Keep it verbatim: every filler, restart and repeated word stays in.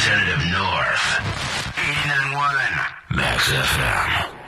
Representative North. eighty-nine point one Max F M.